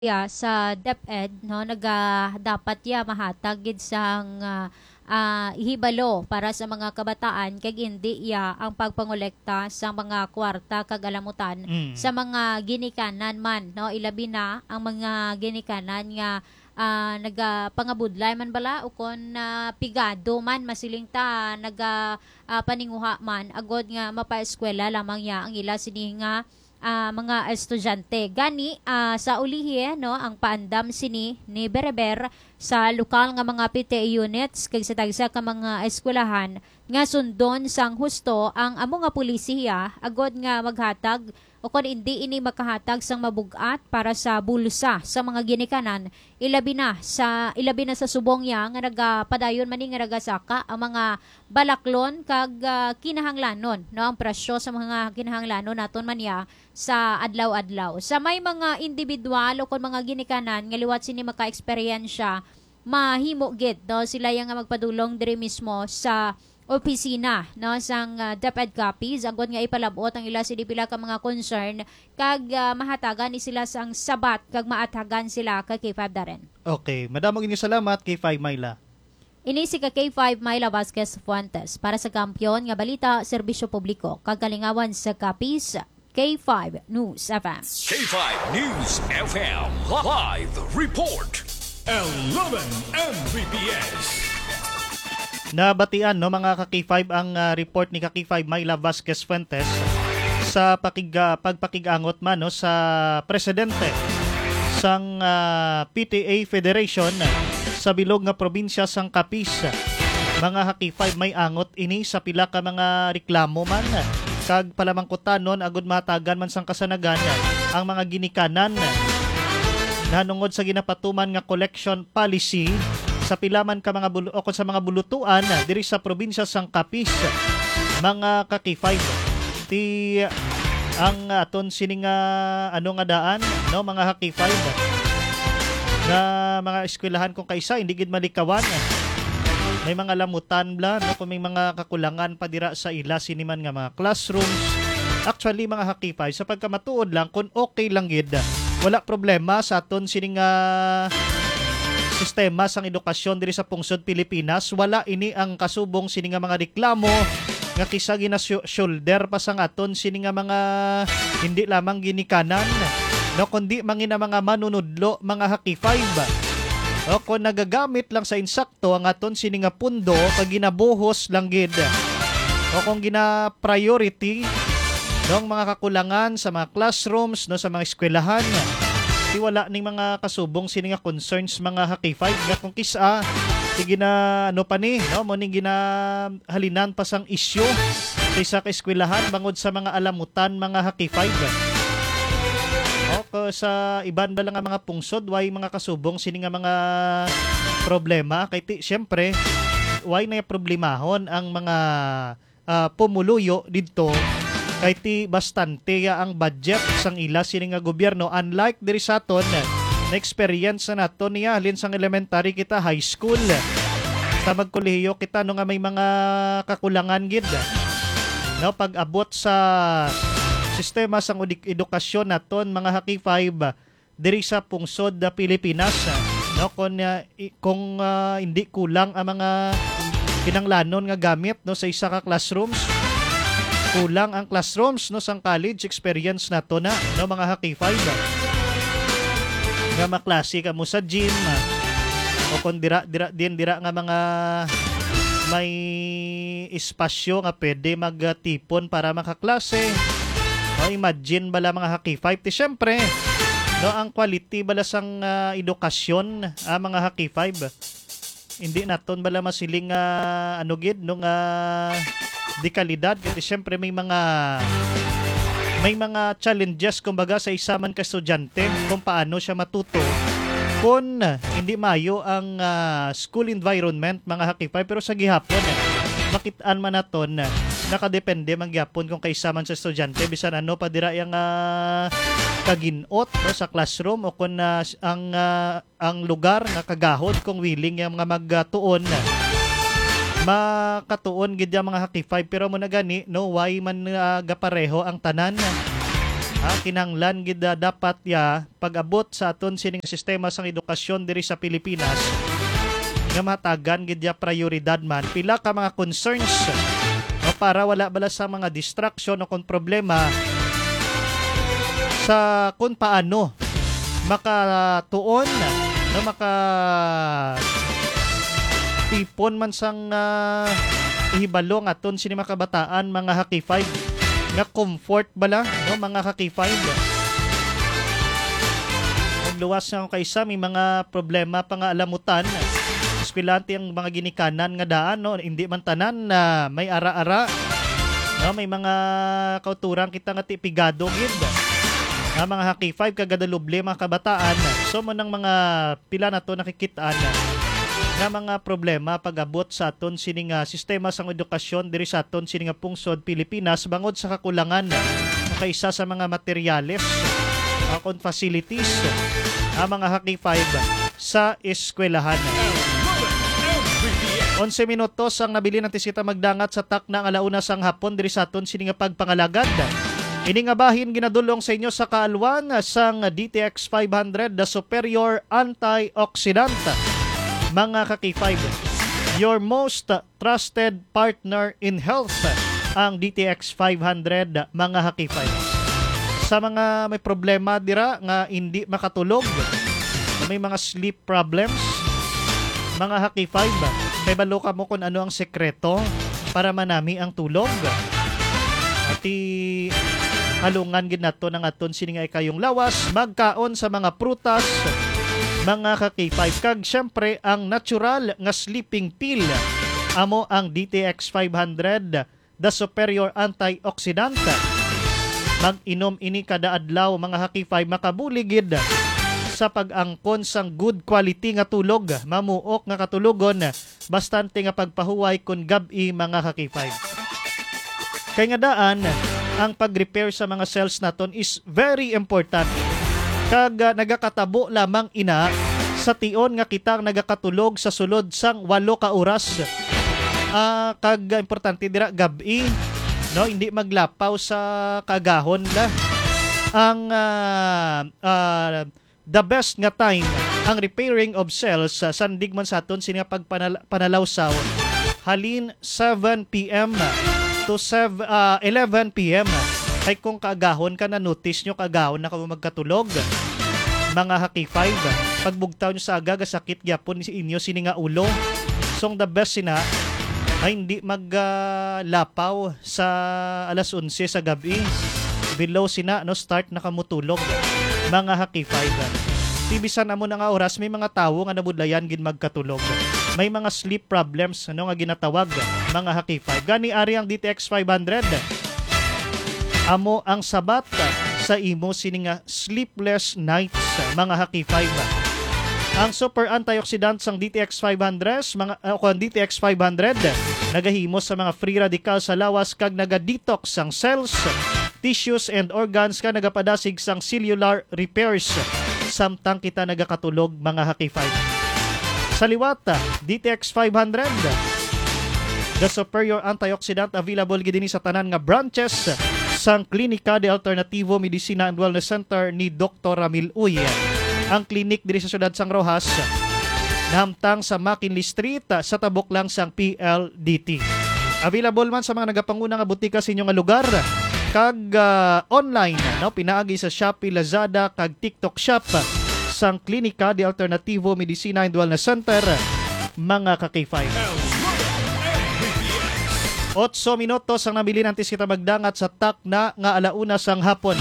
sa DepEd no dapat mahatag gid sang ihibalo para sa mga kabataan kag hindi ang pagpangolekta sa mga kwarta kag alamutan Mm. sa mga ginikanan man no ilabi na ang mga ginikanan nga nagapangabudlay man bala o kon pigado man masiling ta paninguha man agod nga mapaeskwela lamang ang ila sini nga mga estudyante. Gani sa ulihi no ang paandam sini ni Bereber sa lokal nga mga PTA units kag sa tagsa ka mga eskwelahan nga sundon sang husto ang amo nga pulisiya agod nga maghatag o kung hindi ini makahatag sang mabugat para sa bulsa sa mga ginikanan ilabi na sa subong nga nagapadayon man nga nagasaka ang mga balaklon kag kinahanglanon no ang presyo sa mga kinahanglanon naton man sa adlaw-adlaw sa may mga individual o kung mga ginikanan nga liwat sini maka-eksperyensya mahimo gid no sila yang nga magpadulong diri mismo sa opisina no sang DepEd copies agod nga ipalabot ang ila sini pila ka mga concern kag mahatagan ni sila sang sabat kag maatagan sila kag K5 Darren. Okay, madamog inyo salamat kay 5 Myla. Ini si K5 Myla Vasquez Fuentes para sa Kampiyon nga balita serbisyo publiko kag kalingawan sa copies K5 News FM. K5 News FM Live Report. 11 Mbps. Nabatian no mga ka-K5 ang report ni ka-K5 Myla Vasquez Fuentes sa pagpakigangot man no sa presidente sang PTA Federation sa bilog nga probinsya sang Capiz. Mga ka-K5 may angot ini sa pila ka mga reklamo man kag palamangkutanon agud matagan man sang kasanagan ang mga ginikanan nanungod sa ginapatuman nga collection policy sa pilaman ka mga sa mga bulutuan diri sa probinsya sang Capiz. Mga ka-K5 ti ang aton sining ano nga daan no mga ka-K5 nga mga eskwelahan kung kaisa hindi gid malikawan. May mga lamutan bla no kung may mga kakulangan pa dira sa ila siniman nga mga classrooms. Actually mga ka-K5 sa pagkamatuod lang kung okay lang gid wala problema sa aton sining sistema sang edukasyon diri sa pungsod Pilipinas. Wala ini ang kasubong sini nga mga reklamo nga kisa shoulder pa sang aton sini nga mga hindi lamang ginikanan no kundi mangina mga manunudlo mga haki 5 o kung nagagamit lang sa insakto ang aton sini nga pundo kag ginabuhos lang gid o kung gina priority no mga kakulangan sa mga classrooms no sa mga eskwelahan di wala ning mga kasubong sini nga concerns mga haki 5 nga kung kisa sige na ano pa ni no mo ning ginahalinan pa sang isyu sa isa ka eskwelahan bangod sa mga alamutan mga haki 5 o sa iban ba lang nga mga pungsod way mga kasubong sini nga mga problema kay syempre way na problemahon ang mga pumuluyo didto kay ti bastante ang budget sang ila sini nga gobyerno unlike diri sa aton na experience na naton niya halin sang elementary kita high school sa magkolehiyo kita no nga may mga kakulangan gid no pag abot sa sistema sang edukasyon naton mga haki 5 diri sa pungsod da Pilipinas no kung hindi kulang ang mga kinanglanon nga gamit no sa isa ka classrooms kulang ang classrooms no sang college experience nato na no mga haki 5 nga maklase ka mo sa gym o kung dira nga mga may espasyo nga pwede magtipon para makaklase o imagine bala mga haki 5 ti syempre no ang quality bala sang edukasyon mga haki 5 hindi naton bala masiling ano gid no nga di kalidad kasi syempre may mga challenges kumbaga sa isa man ka estudyante kung paano siya matuto kung hindi mayo ang school environment mga haki 5 pero sa gihapon makitaan man naton nakadepende man gyapon kung kaisa man sa estudyante bisan ano pa dira yang kaginot no, sa classroom o kung ang lugar nga kagahod kung willing yung mga magtuon makatuon gid yang mga haki 5 pero mo na gani no why man gapareho ang tanan Kinahanglan gid dapat ya pag-abot sa aton sining sistema sang edukasyon diri sa Pilipinas nga matagan gid ya prioridad man pila ka mga concerns para wala bala sa mga distraction o kung problema sa kung paano makatuon na maka tipon man sang ihibalo nga aton sini mga kabataan mga Haki 5 nga comfort bala no mga Haki 5 magluwas na kaysa may mga problema pa nga alamutan eskwelante ang mga ginikanan nga daan no hindi man tanan na may ara-ara no may mga kauturang kita nga tipigado gid nga mga Haki 5 kagadaluble mga kabataan so mo nang mga pila na to nakikitaan nga mga problema pag-abot sa aton sining sistema sang edukasyon diri sa aton sining pungsod Pilipinas bangod sa kakulangan kaysa sa mga materyales kon facilities mga Haki 5 sa eskwelahan. 11 minutos ang nabili ng tisita magdangat sa takna nga alauna sang hapon diri sa aton sining pagpangalagad. Ini nga bahin ginadulong sa inyo sa kaalwan sang DTX 500 the superior antioxidant. Mga Haki 5, your most trusted partner in health, ang DTX 500, mga Haki 5. Sa mga may problema dira nga hindi makatulog, may mga sleep problems, mga Haki 5, may balo ka mo kung ano ang sekreto para manami ang tulog. Ati halungan gid nato ng aton sini nga kayong lawas, magkaon sa mga prutas, mga Haki 5 kag syempre ang natural nga sleeping pill amo ang DTX 500 the superior antioxidant. Mag-inom ini kada adlaw mga Haki 5 makabuligid sa pag-angkon sang good quality nga tulog, mamuok nga katulogon, bastante nga pagpahuway kun gabi mga Haki 5. Kay nga daan ang pag-repair sa mga cells naton is very important. Kag nagakatabo lamang ina sa tion nga kitang nagakatulog sa sulod sang 8 ka oras. Kag importante dira gabi no hindi maglapaw sa kagahon la. Ang the best nga time ang repairing of cells sandig man sa aton sini pagpanalawsaw halin 7 PM to 11 PM. Ay kung kaagahon ka na notice nyo kaagahon na ka magkatulog mga Haki 5 pagbugtaw nyo sa aga sakit gyapon si inyo sini nga ulo song the best sina ay hindi maglapaw sa alas 11 sa gabi below sina no start nakamutulog mga Haki 5. Tibisan na mo na nga oras may mga tawo nga nabudlayan gin magkatulog may mga sleep problems ano nga ginatawag mga Haki 5 gani ari ang DTX 500 amo ang sabat sa imo sini nga sleepless nights mga Haki 5. Ang super antioxidant sang DTX 500 DTX 500 nagahimos sa mga free radical sa lawas kag naga-detox sang cells, tissues and organs kag nagapadasig sang cellular repairs samtang kita nagakatulog mga Haki 5. Sa liwat DTX 500 the superior antioxidant available gid dinhi sa tanan nga branches sang Klinika de Alternativo Medicina and Wellness Center ni Dr. Ramil Uy. Ang klinik diri sa syudad sang Rojas nahamtang sa McKinley Street sa tabok lang sang PLDT. Available man sa mga nagapanguna nga butika sa inyong lugar kag online no pinaagi sa Shopee, Lazada kag TikTok Shop sang Klinika de Alternativo Medicina and Wellness Center mga Haki 5. 8 minutos ang nabili ng tisita magdangat sa takna nga alauna sang hapon.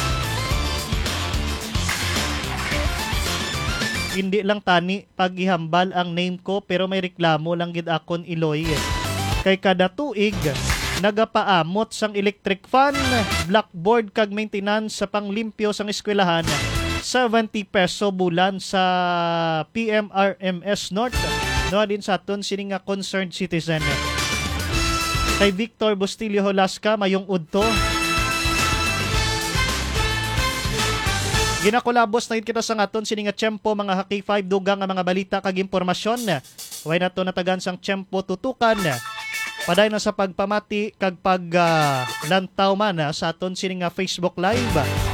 Hindi lang tani paghihambal ang name ko pero may reklamo lang gid akon Iloy. Kay kada tuig nagapaamot sang electric fan, blackboard kag maintenance sa panglimpyo sang eskwelahan 70 peso bulan sa PMRMS North. No din sa aton sini nga concerned citizen. Kay Victor Bustilio Holasca mayong udto. Ginakulabos na kita sa ngaton sini nga tiyempo mga Haki 5 dugang nga mga balita kag impormasyon. Way nato natagan sang tiyempo tutukan. Paday na sa pagpamati kag pag lantaw man sa aton sini nga Facebook Live.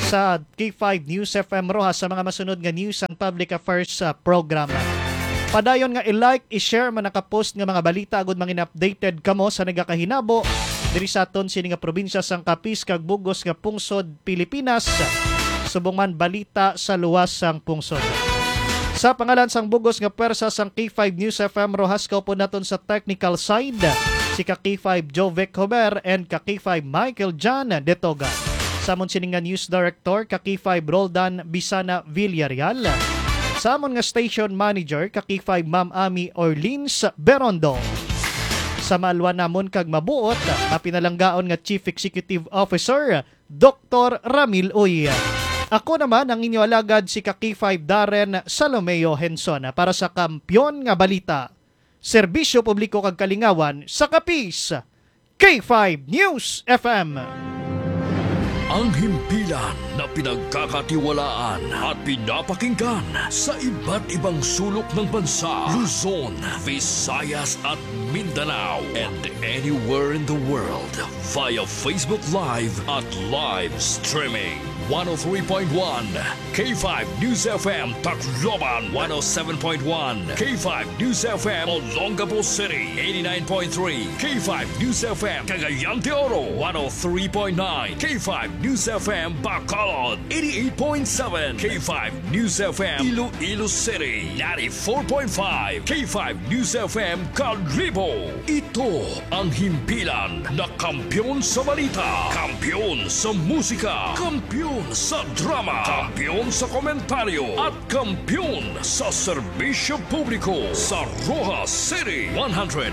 sa K5 News FM Rojas sa mga masunod nga news and public affairs program. Padayon nga i-like, i-share man nakapost nga mga balita agud mangin updated kamo sa nagakahinabo diri sa aton sini nga probinsya sang Capiz kag Bugos nga pungsod Pilipinas. Subong man balita sa luwas sang pungsod. Sa pangalan sang Bugos nga pwersa sang K5 News FM Rojas kaupo naton sa technical side si K5 Jovec Homer and K5 Michael John Detoga. Samon sini nga news director K5 Roldan Bisana Villarreal. Samon nga station manager K5 Ma'am Ami Orleans Berondo. Sa maalwan namon kag mabuot na pinalanggaon nga Chief Executive Officer Dr. Ramil Uy. Ako naman ang inyo alagad si K5 Darren Salomeo Henson para sa Kampiyon nga Balita. Serbisyo publiko kag kalingawan sa Capiz. K5 News FM. Ang himpilan na pinagkakatiwalaan at pinapakinggan sa iba't ibang sulok ng bansa, Luzon, Visayas at Mindanao, and anywhere in the world via Facebook Live at live streaming. 103.1 K5 News FM Tacloban, 107.1 K5 News FM Olongapo City, 89.3 K5 News FM Cagayan de Oro, 103.9 K5 News FM Bacolod, 88.7 K5 News FM Iloilo City, 94.5 K5 News FM Calibo. Ito ang himpilan na kampiyon sa balita, kampiyon sa musika, kampiyon sa drama, kampiyon sa komentaryo at kampiyon sa serbisyo publiko sa Rojas City. 100.9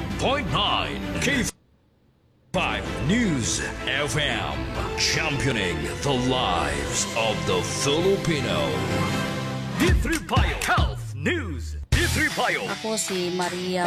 K5 News FM, championing the lives of the Filipino. D3 Bio Health News. D3 Bio. Ako si Maria